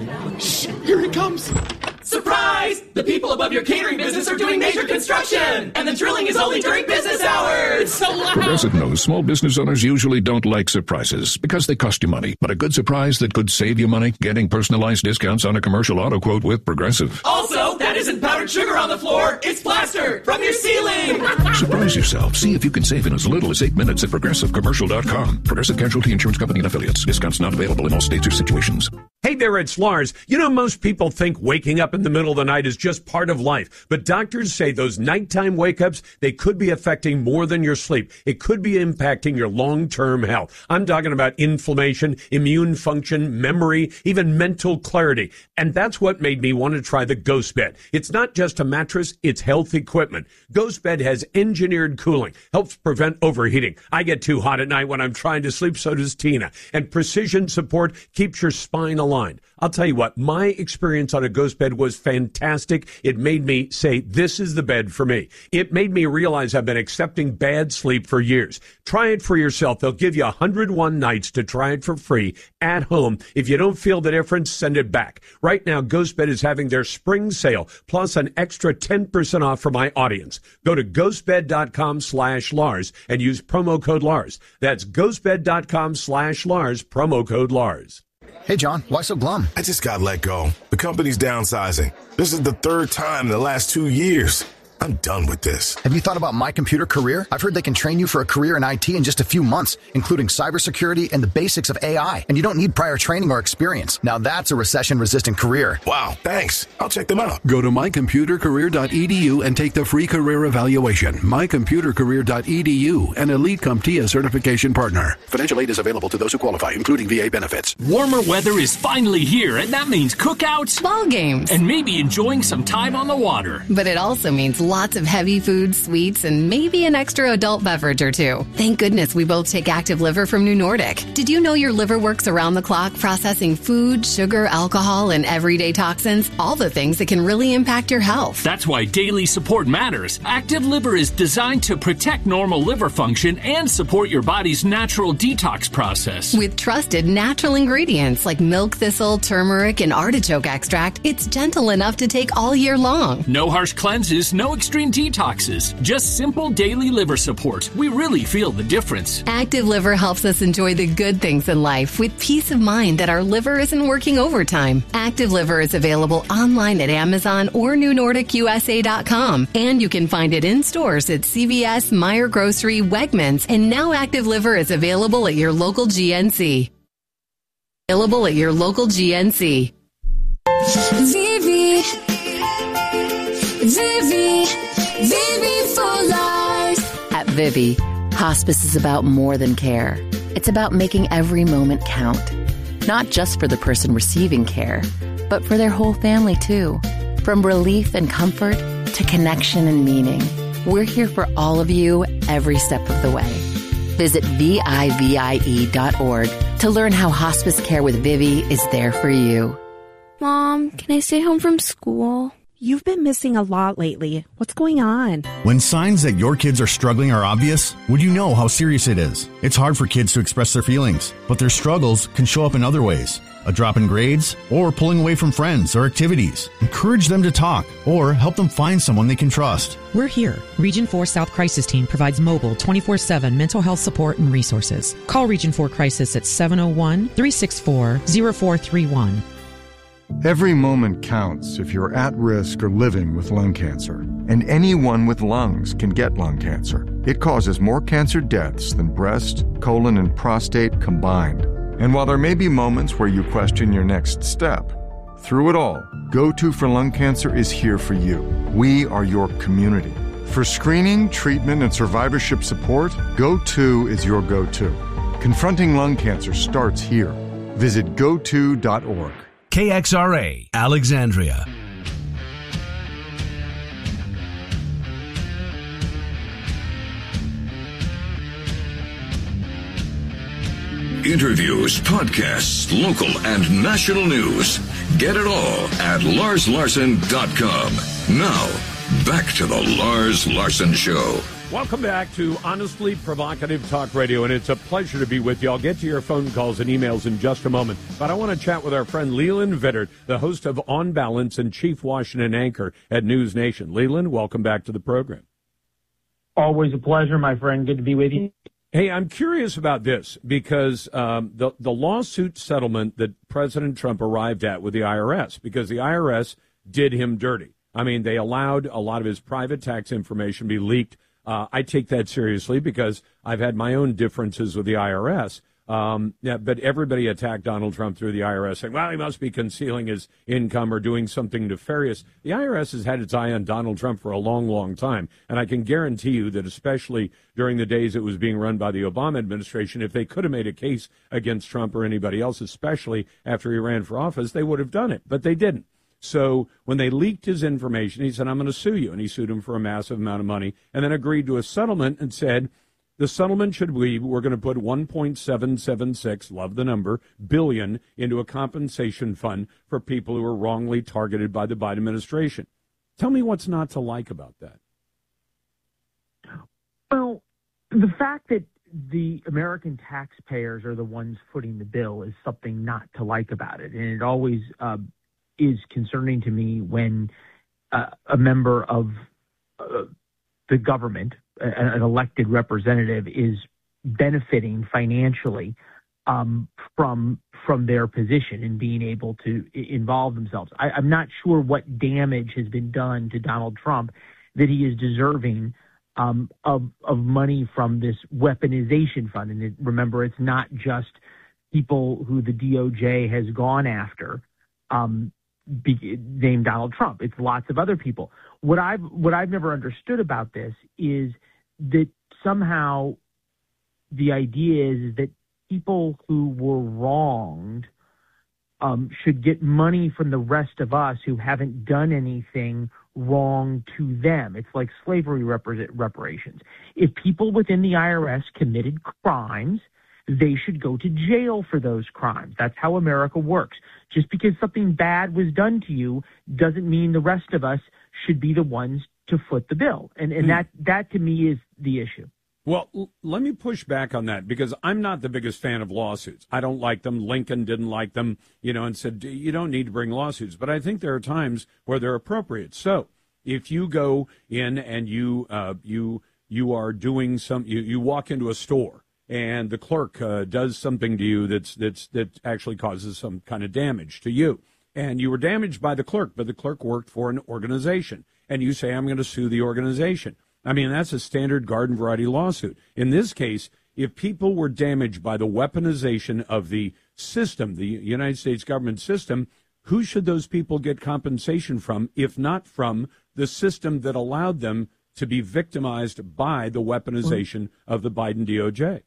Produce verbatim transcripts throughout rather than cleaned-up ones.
Shit, here he comes. Surprise! The people above your catering business are doing major construction, and the drilling is only during business hours. It's so loud. Progressive knows small business owners usually don't like surprises because they cost you money. But a good surprise that could save you money? Getting personalized discounts on a commercial auto quote with Progressive. Also, that isn't powdered sugar on the floor. It's plaster from your ceiling. Surprise yourself. See if you can save in as little as eight minutes at Progressive Commercial dot com. Progressive Casualty Insurance Company and Affiliates. Discounts not available in all states or situations. Hey there, it's Lars. You know, most people think waking up in the middle of the night is just part of life. But doctors say those nighttime wake-ups, they could be affecting more than your sleep. It could be impacting your long-term health. I'm talking about inflammation, immune function, memory, even mental clarity. And that's what made me want to try the Ghost Bed. It's not just a mattress, it's health equipment. Ghost Bed has engineered cooling, helps prevent overheating. I get too hot at night when I'm trying to sleep, so does Tina. And precision support keeps your spine aligned. I'll tell you what, my experience on a Ghost Bed was fantastic. It made me say, this is the bed for me. It made me realize I've been accepting bad sleep for years. Try it for yourself. They'll give you one hundred one nights to try it for free at home. If you don't feel the difference, send it back. Right now, Ghost Bed is having their spring sale, plus an extra ten percent off for my audience. Go to ghostbed.com slash Lars and use promo code Lars. That's ghostbed.com slash Lars, promo code Lars. Hey, John, why so glum? I just got let go. The company's downsizing. This is the third time in the last two years. I'm done with this. Have you thought about My Computer Career? I've heard they can train you for a career in I T in just a few months, including cybersecurity and the basics of A I. And you don't need prior training or experience. Now that's a recession-resistant career. Wow, thanks. I'll check them out. Go to my computer career dot e d u and take the free career evaluation. my computer career dot e d u, an Elite CompTIA certification partner. Financial aid is available to those who qualify, including V A benefits. Warmer weather is finally here, and that means cookouts, ball games, and maybe enjoying some time on the water. But it also means lots of heavy food, sweets, and maybe an extra adult beverage or two. Thank goodness we both take Active Liver from New Nordic. Did you know your liver works around the clock processing food, sugar, alcohol, and everyday toxins? All the things that can really impact your health. That's why daily support matters. Active Liver is designed to protect normal liver function and support your body's natural detox process. With trusted natural ingredients like milk thistle, turmeric, and artichoke extract, it's gentle enough to take all year long. No harsh cleanses, no extreme detoxes, just simple daily liver support. We really feel the difference. Active Liver helps us enjoy the good things in life with peace of mind that our liver isn't working overtime. Active Liver is available online at Amazon or new nordic u s a dot com, and you can find it in stores at C V S, Meijer Grocery, Wegmans, and now Active Liver is available at your local G N C. Available at your local G N C. Vivi, Vivi, Vivi for life. At Vivi, hospice is about more than care. It's about making every moment count. Not just for the person receiving care, but for their whole family too. From relief and comfort to connection and meaning. We're here for all of you every step of the way. Visit V I V I E dot org to learn how hospice care with Vivi is there for you. Mom, can I stay home from school? You've been missing a lot lately. What's going on? When signs that your kids are struggling are obvious, would you know how serious it is? It's hard for kids to express their feelings, but their struggles can show up in other ways. A drop in grades, or pulling away from friends or activities. Encourage them to talk, or help them find someone they can trust. We're here. Region four South Crisis Team provides mobile twenty-four seven mental health support and resources. Call Region four Crisis at seven oh one, three six four, oh four three one. Every moment counts if you're at risk or living with lung cancer. And anyone with lungs can get lung cancer. It causes more cancer deaths than breast, colon, and prostate combined. And while there may be moments where you question your next step, through it all, Go To for Lung Cancer is here for you. We are your community. For screening, treatment, and survivorship support, Go To is your go-to. Confronting lung cancer starts here. Visit go to dot org. K X R A, Alexandria. Interviews, podcasts, local and national news. Get it all at lars larson dot com. Now, back to the Lars Larson Show. Welcome back to Honestly Provocative Talk Radio, and it's a pleasure to be with you. I'll get to your phone calls and emails in just a moment, but I want to chat with our friend Leland Vittert, the host of On Balance and chief Washington anchor at News Nation. Leland, welcome back to the program. Always a pleasure, my friend. Good to be with you. Hey, I'm curious about this because um, the, the lawsuit settlement that President Trump arrived at with the I R S, because the I R S did him dirty. I mean, they allowed a lot of his private tax information to be leaked. Uh, I take that seriously because I've had my own differences with the I R S. Um, yeah, but everybody attacked Donald Trump through the I R S, saying, well, he must be concealing his income or doing something nefarious. The I R S has had its eye on Donald Trump for a long, long time. And I can guarantee you that especially during the days it was being run by the Obama administration, if they could have made a case against Trump or anybody else, especially after he ran for office, they would have done it. But they didn't. So when they leaked his information, he said, I'm going to sue you. And he sued him for a massive amount of money and then agreed to a settlement and said, the settlement should be, we're going to put one point seven seven six, love the number, billion into a compensation fund for people who were wrongly targeted by the Biden administration. Tell me what's not to like about that. Well, the fact that the American taxpayers are the ones footing the bill is something not to like about it. And it always uh, is concerning to me when uh, a member of uh, the government, an elected representative, is benefiting financially um, from from their position and being able to involve themselves. I, I'm not sure what damage has been done to Donald Trump that he is deserving um, of of money from this weaponization fund. And it, remember, it's not just people who the D O J has gone after. Um, Be, named Donald Trump. It's lots of other people. What I've what I've never understood about this is that somehow the idea is that people who were wronged um, should get money from the rest of us who haven't done anything wrong to them. It's like slavery repar- reparations. If people within the I R S committed crimes, they should go to jail for those crimes. That's how America works. Just because something bad was done to you doesn't mean the rest of us should be the ones to foot the bill. And and mm. that, that to me is the issue. Well, l- let me push back on that because I'm not the biggest fan of lawsuits. I don't like them. Lincoln didn't like them, you know, and said, you don't need to bring lawsuits. But I think there are times where they're appropriate. So if you go in and you uh, you you are doing some, you, you walk into a store, and the clerk uh, does something to you that's that's that actually causes some kind of damage to you. And you were damaged by the clerk, but the clerk worked for an organization. And you say, I'm going to sue the organization. I mean, that's a standard garden variety lawsuit. In this case, if people were damaged by the weaponization of the system, the United States government system, who should those people get compensation from, if not from the system that allowed them to be victimized by the weaponization of the Biden D O J?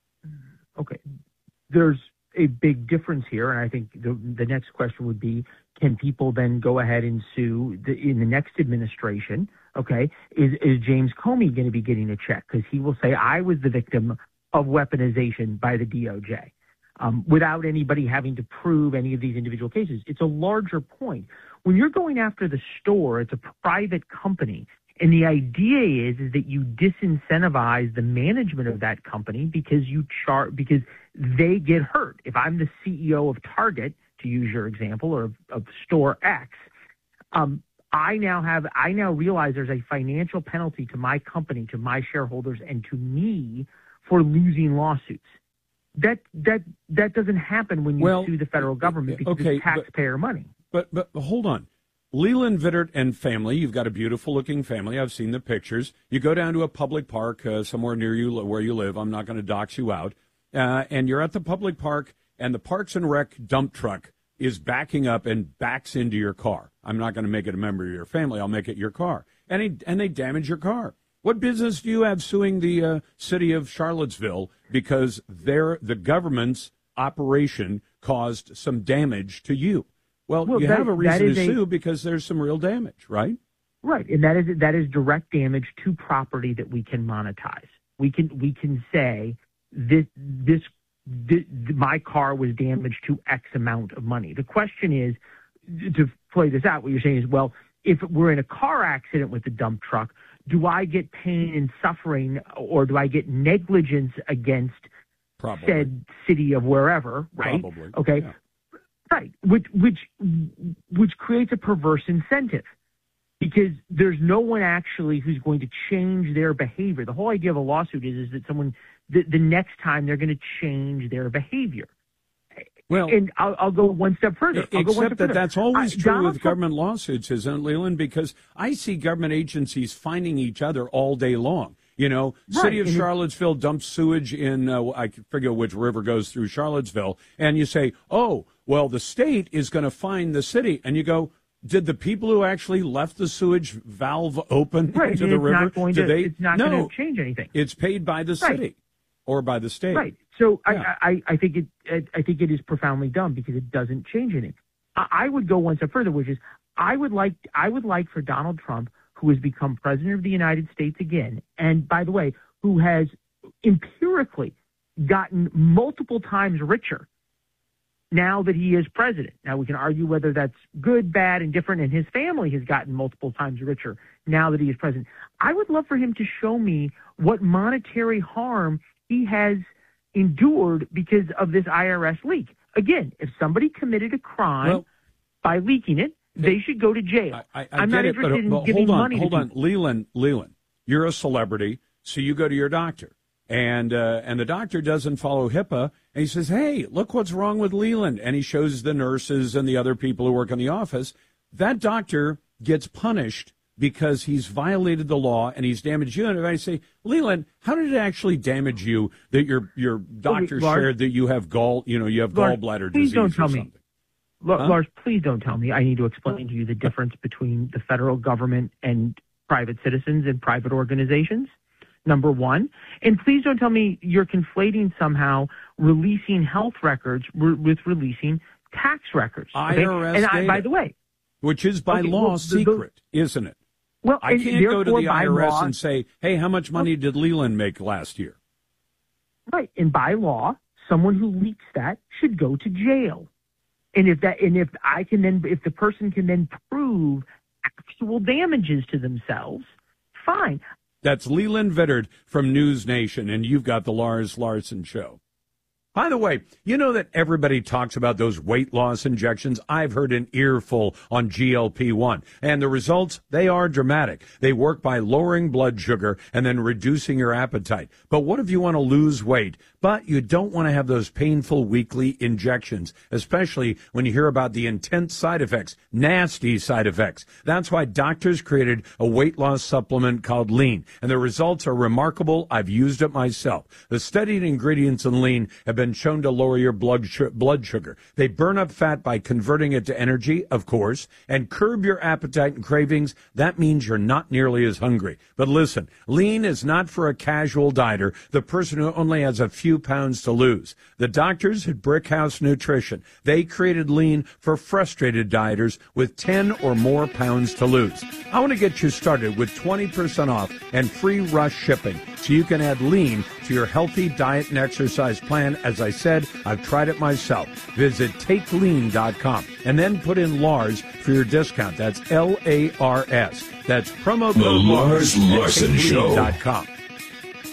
Okay, there's a big difference here, and I think the, the next question would be, can people then go ahead and sue the, in the next administration? Okay, is, is James Comey going to be getting a check? Because he will say, I was the victim of weaponization by the D O J, um, without anybody having to prove any of these individual cases. It's a larger point. When you're going after the store, it's a private company. And the idea is, is that you disincentivize the management of that company because you char- because they get hurt. If I'm the C E O of Target, to use your example, or of, of store X, um, I now have I now realize there's a financial penalty to my company, to my shareholders, and to me for losing lawsuits. That that that doesn't happen when you well, sue the federal government because okay, it's taxpayer but, money. But but hold on. Leland Vittert and family, you've got a beautiful-looking family. I've seen the pictures. You go down to a public park uh, somewhere near you where you live. I'm not going to dox you out. Uh, and you're at the public park, and the Parks and Rec dump truck is backing up and backs into your car. I'm not going to make it a member of your family. I'll make it your car. And, he, and they damage your car. What business do you have suing the uh, city of Charlottesville because their the government's operation caused some damage to you? Well, well you that, have a reason to a, sue because there's some real damage, right? Right, and that is that is direct damage to property that we can monetize. We can we can say this this, this my car was damaged to X amount of money. The question is, to play this out, what you're saying is, well, if we're in a car accident with the dump truck, do I get pain and suffering, or do I get negligence against Probably. said city of wherever, right? Probably. Okay. Yeah. Right. Which, which, which creates a perverse incentive, because there's no one actually who's going to change their behavior. The whole idea of a lawsuit is, is that someone, the, the next time they're going to change their behavior. Well, and I'll, I'll go one step further. I'll Except go one step that further. that's always I, true Donald with Trump, government lawsuits, isn't it, Leland? Because I see government agencies finding each other all day long. You know, Right, City of and it- Charlottesville dumps sewage in, uh, I forget which river goes through Charlottesville, and you say, oh, well, the state is going to fine the city. And you go, did the people who actually left the sewage valve open right, into and the it's river, not going do to, they? it's not no, going to change anything. It's paid by the Right. city or by the state. Right. So Yeah. I, I, I think it I, I think it is profoundly dumb, because it doesn't change anything. I, I would go one step further, which is I would like I would like for Donald Trump, who has become president of the United States again, and by the way, who has empirically gotten multiple times richer now that he is president. Now, we can argue whether that's good, bad, and different, and his family has gotten multiple times richer now that he is president. I would love for him to show me what monetary harm he has endured because of this I R S leak. Again, if somebody committed a crime Well, by leaking it, they should go to jail. I, I I'm get not it, but, interested but in giving hold on, money hold to on, people. Leland, Leland, you're a celebrity, so you go to your doctor, and uh, and the doctor doesn't follow HIPAA, and he says, "Hey, look what's wrong with Leland," and he shows the nurses and the other people who work in the office. That doctor gets punished because he's violated the law and he's damaged you. And if I say, Leland, how did it actually damage you that your your doctor Lars, shared that you have gall, you know, you have Lars, gallbladder please disease don't or tell me. something? L- Huh? Lars, please don't tell me. I need to explain to you the difference between the federal government and private citizens and private organizations, number one. And please don't tell me you're conflating somehow releasing health records re- with releasing tax records. Okay? I R S and I, data. by the way, Which is by Okay, law well, the- secret, isn't it? well, I and can't go to therefore the by I R S law- and say, hey, how much money did Leland make last year? Right, and by law, someone who leaks that should go to jail. And if that, and if I can then, if the person can then prove actual damages to themselves, fine. That's Leland Vittert from News Nation, and you've got the Lars Larson Show. By the way, you know that everybody talks about those weight loss injections? I've heard an earful on G L P one. And the results, they are dramatic. They work by lowering blood sugar and then reducing your appetite. But what if you want to lose weight, but you don't want to have those painful weekly injections, especially when you hear about the intense side effects, nasty side effects? That's why doctors created a weight loss supplement called Lean. And the results are remarkable. I've used it myself. The studied ingredients in Lean have been shown to lower your blood sh- blood sugar. They burn up fat by converting it to energy, of course, and curb your appetite and cravings. That means you're not nearly as hungry. But listen, Lean is not for a casual dieter, the person who only has a few pounds to lose. The doctors at Brickhouse Nutrition, they created Lean for frustrated dieters with ten or more pounds to lose. I want to get you started with twenty percent off and free rush shipping so you can add Lean to your healthy diet and exercise plan. As I said, I've tried it myself. Visit take lean dot com and then put in Lars for your discount. That's L A R S. That's promo code The Lars Larson Show. dot com.